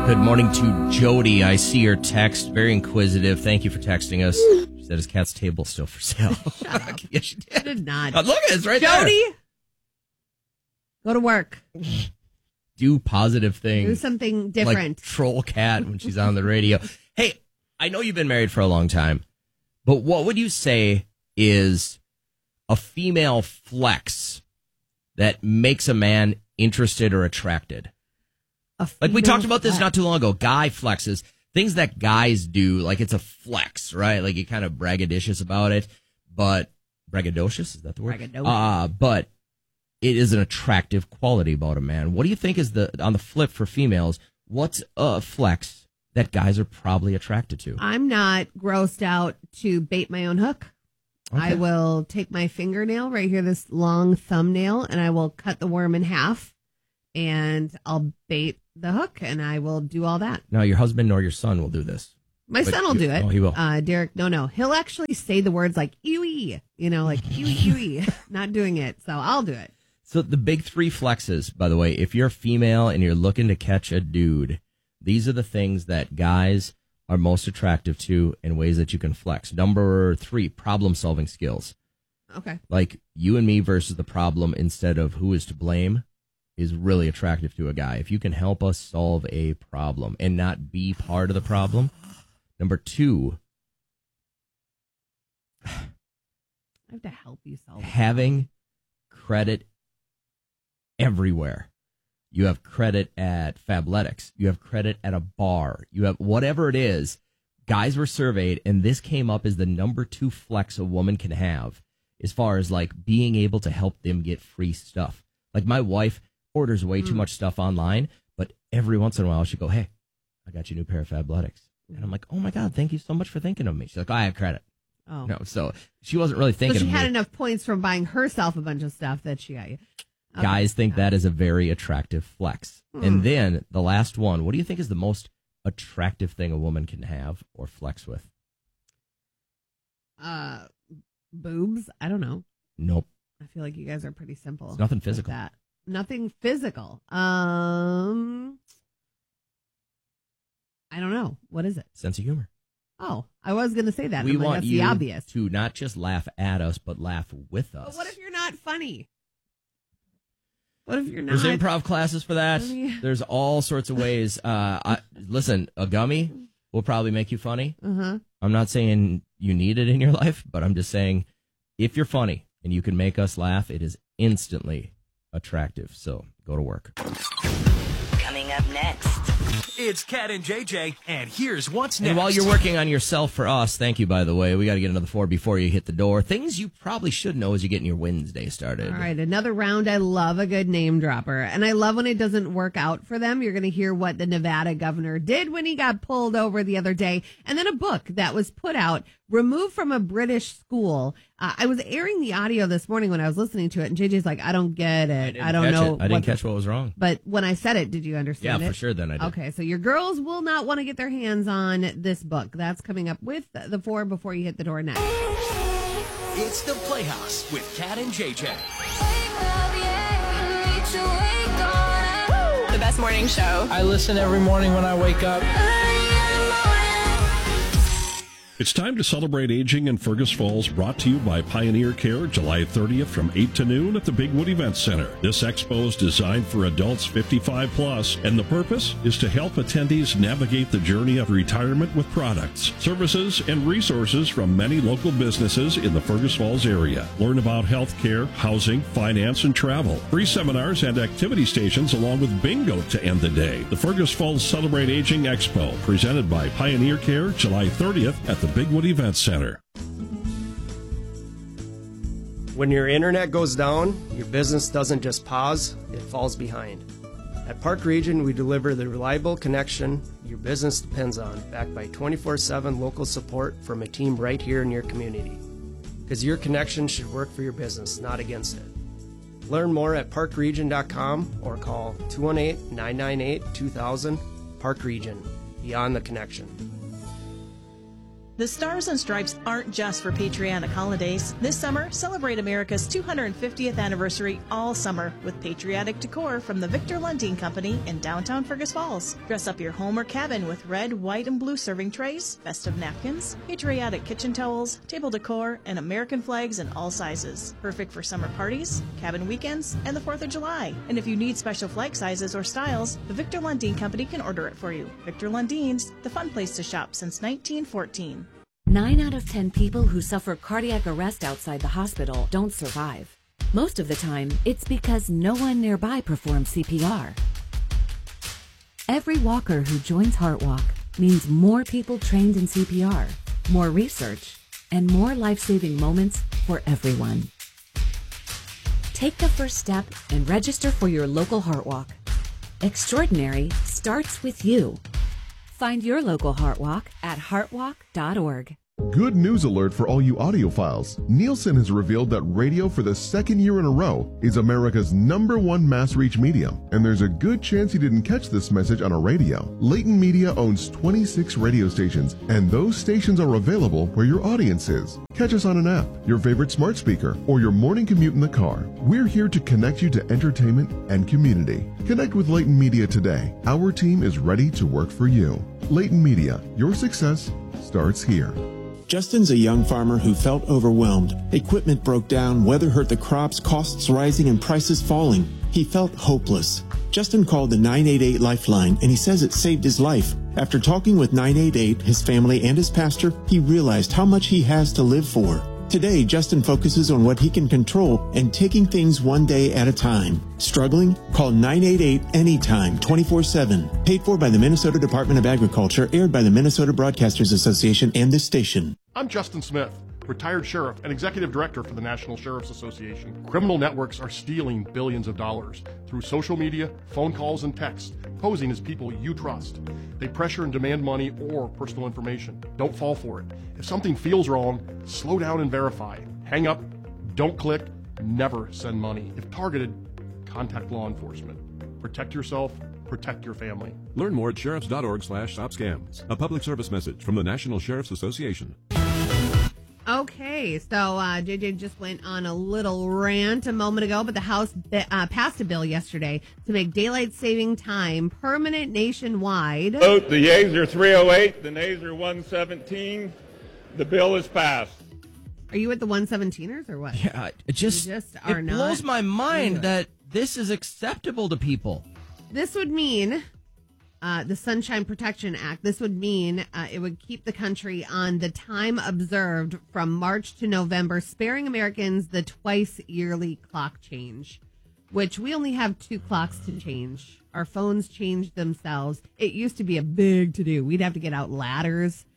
Good morning to Jody. I see your text. Very inquisitive. Thank you for texting us. She said his cat's table still for sale. Shut up. Yes, she did. I did not. Look at it. It's right Jody, there. go to work. Do positive things. Do something different. Like troll cat when she's on the radio. Hey, I know you've been married for a long time, but what would you say is a female flex that makes a man interested or attracted? Like we talked about this not too long ago. Guy flexes, things that guys do, like it's a flex, right? Like you kind of braggadocious about it, but braggadocious, is that the word? Braggadocious. But it is an attractive quality about a man. What do you think is on the flip for females? What's a flex that guys are probably attracted to? I'm not grossed out to bait my own hook. Okay. I will take my fingernail right here, this long thumbnail, and I will cut the worm in half, and I'll bait the hook, and I will do all that. Now, your husband nor your son will do this. My son will do it. Oh, he will. Derek, no. He'll actually say the words like, ewy, like, ewy, not doing it. So I'll do it. So the big three flexes, by the way, if you're a female and you're looking to catch a dude, these are the things that guys are most attractive to in ways that you can flex. Number 3, problem-solving skills. Okay. Like you and me versus the problem instead of who is to blame is really attractive to a guy. If you can help us solve a problem and not be part of the problem. Number 2, I have to help you solve it. having credit everywhere. You have credit at Fabletics. You have credit at a bar. You have whatever it is. Guys were surveyed, and this came up as the number 2 flex a woman can have as far as like being able to help them get free stuff. Like my wife orders way too much stuff online, but every once in a while she'll go, hey, I got you a new pair of Fabletics. And I'm like, oh my God, thank you so much for thinking of me. She's like, I have credit. Oh. No, so she wasn't really thinking So she of had me. enough points from buying herself a bunch of stuff that she got you. Okay. Guys think that is a very attractive flex. And then the last one, what do you think is the most attractive thing a woman can have or flex with? Boobs? I don't know. Nope. I feel like you guys are pretty simple. It's nothing with physical. that. Nothing physical. I don't know. What is it? Sense of humor. Oh, I was going to say that. We I'm like, want that's you the obvious. to not just laugh at us, but laugh with us. But what if you're not funny? What if you're not? There's improv classes for that. I mean- There's all sorts of ways. Listen, a gummy will probably make you funny. Uh-huh. I'm not saying you need it in your life, but I'm just saying if you're funny and you can make us laugh, it is instantly attractive. So go to work. Coming up next. It's Cat and JJ, and here's what's next. And while you're working on yourself for us, thank you, by the way. We got to get another 4 before you hit the door. Things you probably should know as you're getting your Wednesday started. All right, another round. I love a good name dropper. And I love when it doesn't work out for them. You're going to hear what the Nevada governor did when he got pulled over the other day. And then a book that was put out, removed from a British school. I was airing the audio this morning when I was listening to it, and JJ's like, I don't get it. I don't know. I didn't catch what was wrong. But when I said it, did you understand it? Yeah, for sure then I did. Okay, so your girls will not want to get their hands on this book. That's coming up with the 4 before you hit the door next. It's the Playhouse with Cat and JJ. The best morning show. I listen every morning when I wake up. It's time to celebrate aging in Fergus Falls, brought to you by Pioneer Care, July 30th from 8 to noon at the Bigwood Event Center. This expo is designed for adults 55 plus, and the purpose is to help attendees navigate the journey of retirement with products, services, and resources from many local businesses in the Fergus Falls area. Learn about health care, housing, finance, and travel. Free seminars and activity stations along with bingo to end the day. The Fergus Falls Celebrate Aging Expo, presented by Pioneer Care, July 30th at the Bigwood Event Center. When your internet goes down, your business doesn't just pause, it falls behind. At Park Region, we deliver the reliable connection your business depends on, backed by 24/7 local support from a team right here in your community. Because your connection should work for your business, not against it. Learn more at parkregion.com or call 218-998-2000. Park Region, beyond the connection. The Stars and Stripes aren't just for patriotic holidays. This summer, celebrate America's 250th anniversary all summer with patriotic decor from the Victor Lundin Company in downtown Fergus Falls. Dress up your home or cabin with red, white, and blue serving trays, festive napkins, patriotic kitchen towels, table decor, and American flags in all sizes. Perfect for summer parties, cabin weekends, and the 4th of July. And if you need special flag sizes or styles, the Victor Lundin Company can order it for you. Victor Lundin's, the fun place to shop since 1914. 9 out of 10 people who suffer cardiac arrest outside the hospital don't survive. Most of the time, it's because no one nearby performs CPR. Every walker who joins HeartWalk means more people trained in CPR, more research, and more life-saving moments for everyone. Take the first step and register for your local HeartWalk. Extraordinary starts with you. Find your local HeartWalk at heartwalk.org. Good news alert for all you audiophiles. Nielsen has revealed that radio for the second year in a row is America's #1 mass reach medium, and there's a good chance you didn't catch this message on a radio. Leighton Media owns 26 radio stations, and those stations are available where your audience is. Catch us on an app, your favorite smart speaker, or your morning commute in the car. We're here to connect you to entertainment and community. Connect with Leighton Media today. Our team is ready to work for you. Leighton Media, your success starts here. Justin's a young farmer who felt overwhelmed. Equipment broke down, weather hurt the crops, costs rising, and prices falling. He felt hopeless. Justin called the 988 Lifeline, and he says it saved his life. After talking with 988, his family, and his pastor, he realized how much he has to live for. Today, Justin focuses on what he can control and taking things one day at a time. Struggling? Call 988 anytime, 24/7. Paid for by the Minnesota Department of Agriculture, aired by the Minnesota Broadcasters Association and this station. I'm Justin Smith, retired sheriff and executive director for the National Sheriff's Association. Criminal networks are stealing billions of dollars through social media, phone calls, and text, posing as people you trust. They pressure and demand money or personal information. Don't fall for it. If something feels wrong, slow down and verify. Hang up, don't click, never send money. If targeted, contact law enforcement. Protect yourself, protect your family. Learn more at sheriffs.org/stopscams. A public service message from the National Sheriff's Association. Okay, so JJ just went on a little rant a moment ago, but the House passed a bill yesterday to make daylight saving time permanent nationwide. Vote, the yeas are 308, the nays are 117. The bill is passed. Are you with the 117ers or what? Yeah, it blows my mind that this is acceptable to people. This would mean the Sunshine Protection Act. This would mean it would keep the country on the time observed from March to November, sparing Americans the twice yearly clock change, which we only have 2 clocks to change. Our phones change themselves. It used to be a big to-do. We'd have to get out ladders.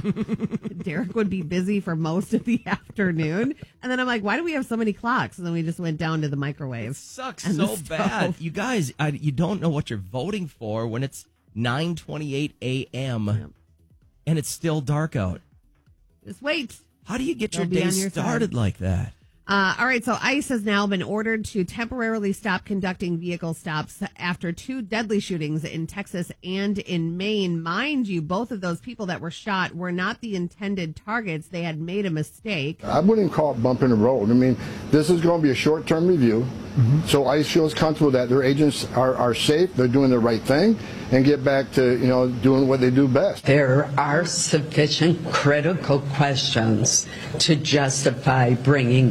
Derek would be busy for most of the afternoon. And then I'm like, why do we have so many clocks? And then we just went down to the microwave. It sucks so bad. You guys, you don't know what you're voting for when it's 9:28 a.m. and it's still dark out. Just wait. How do you get your day started like that? All right, so ICE has now been ordered to temporarily stop conducting vehicle stops after 2 deadly shootings in Texas and in Maine. Mind you, both of those people that were shot were not the intended targets. They had made a mistake. I wouldn't call it bumping the road. I mean, this is going to be a short-term review. So ICE feels comfortable that their agents are safe, they're doing the right thing, and get back to, doing what they do best. There are sufficient critical questions to justify bringing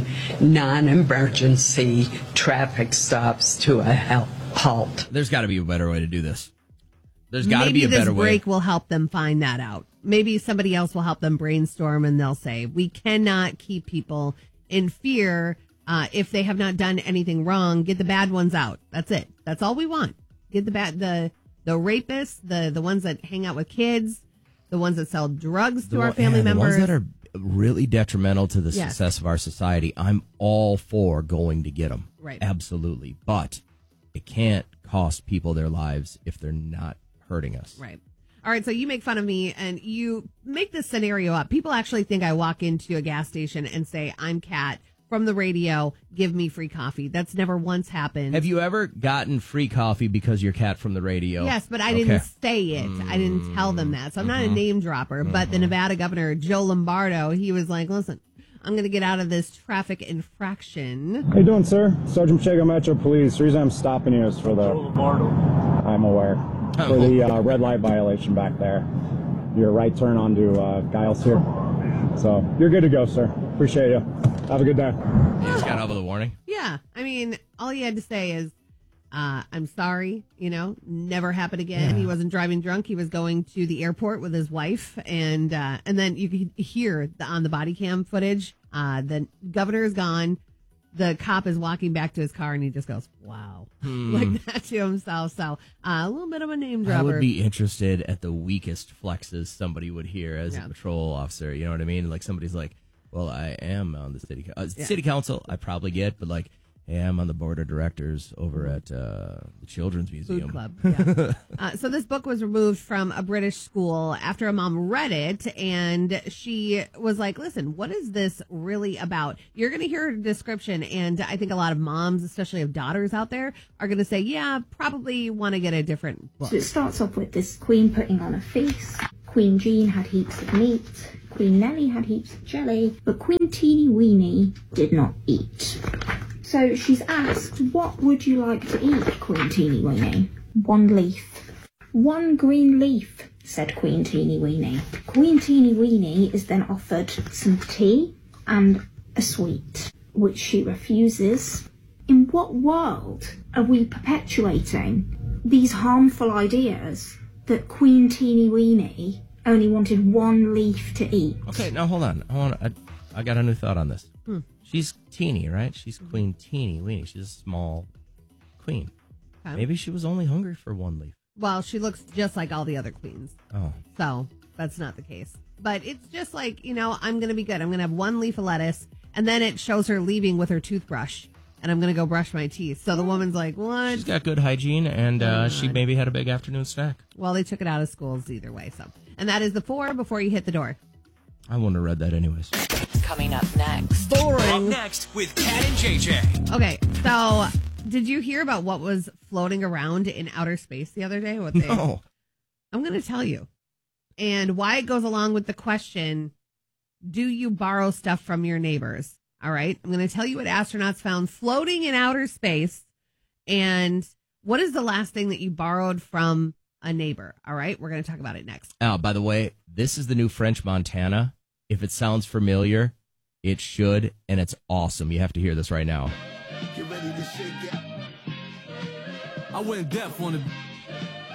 non-emergency traffic stops to a halt. There's got to be a better way to do this. There's got to be a better way. Maybe this break will help them find that out. Maybe somebody else will help them brainstorm, and they'll say, we cannot keep people in fear. If they have not done anything wrong, get the bad ones out. That's it. That's all we want. Get the rapists, the ones that hang out with kids, the ones that sell drugs to our family members. The ones that are really detrimental to the success of our society. I'm all for going to get them. Right. Absolutely. But it can't cost people their lives if they're not hurting us. Right. All right, so you make fun of me and you make this scenario up. People actually think I walk into a gas station and say, I'm Kat. from the radio, give me free coffee. That's never once happened. Have you ever gotten free coffee because your cat from the radio? Yes, but I didn't say it. I didn't tell them that. So I'm not a name dropper. But the Nevada governor, Joe Lombardo, he was like, listen, I'm going to get out of this traffic infraction. How you doing, sir? Sergeant Pacheco Metro Police. The reason I'm stopping you is for the... Joe Lombardo. I'm aware. For the red light violation back there. Your right turn onto Giles here. So you're good to go, sir. Appreciate you. Have a good day. You just got out with a warning? Yeah. I mean, all he had to say is, I'm sorry, never happen again. He wasn't driving drunk. He was going to the airport with his wife. And then you could hear on the body cam footage, the governor is gone. The cop is walking back to his car and he just goes, wow, like that to himself. So a little bit of a name dropper. I would be interested at the weakest flexes somebody would hear as a patrol officer. You know what I mean? Like somebody's like, well, I am on the city council. I probably get, but like, hey, I'm on the board of directors over at the Children's Museum. Food Club. Yeah. So this book was removed from a British school after a mom read it, and she was like, listen, what is this really about? You're going to hear her description, and I think a lot of moms, especially of daughters out there, are going to say, yeah, probably want to get a different book. So it starts off with this queen putting on a feast. Queen Jean had heaps of meat. Queen Nellie had heaps of jelly. But Queen Teeny Weeny did not eat. So she's asked, what would you like to eat, Queen Teeny Weeny? One leaf. One green leaf, said Queen Teeny Weeny. Queen Teeny Weeny is then offered some tea and a sweet, which she refuses. In what world are we perpetuating these harmful ideas that Queen Teeny Weeny only wanted one leaf to eat? Okay, now hold on. I got a new thought on this. She's teeny, right? She's Queen Teeny Weeny. She's a small queen. Okay. Maybe she was only hungry for one leaf. Well, she looks just like all the other queens. Oh. So that's not the case. But it's just like, I'm going to be good. I'm going to have one leaf of lettuce. And then it shows her leaving with her toothbrush. And I'm going to go brush my teeth. So the woman's like, what? She's got good hygiene, and she maybe had a big afternoon snack. Well, they took it out of schools either way. So, and that is the 4 before you hit the door. I wouldn't have read that anyways. Coming up next. Boring. Up next with Kat and JJ. Okay, so did you hear about what was floating around in outer space the other day? No. I'm going to tell you. And why it goes along with the question, do you borrow stuff from your neighbors? All right, I'm going to tell you what astronauts found floating in outer space. And what is the last thing that you borrowed from a neighbor? All right, we're going to talk about it next. Oh, by the way, this is the new French Montana. If it sounds familiar, it should, and it's awesome. You have to hear this right now. Get ready to shake it. I went deaf on the...